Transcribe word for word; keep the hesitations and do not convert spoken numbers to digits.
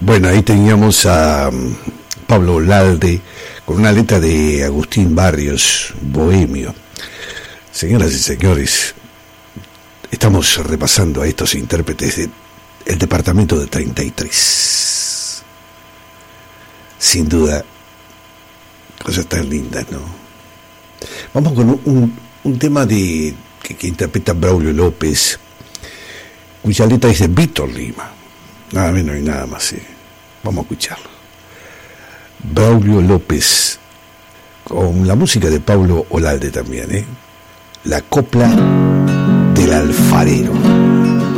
Bueno, ahí teníamos a um, Pablo Olalde con una letra de Agustín Barrios, Bohemio. Señoras y señores, estamos repasando a estos intérpretes del departamento de treinta y tres. Sin duda, cosas tan lindas, ¿no? Vamos con un, un, un tema de que, que interpreta Braulio López, cuya letra es de Víctor Lima. Nada menos y nada más, ¿eh? Vamos a escucharlo. Braulio López, con la música de Pablo Olalde también, ¿eh? La copla del alfarero.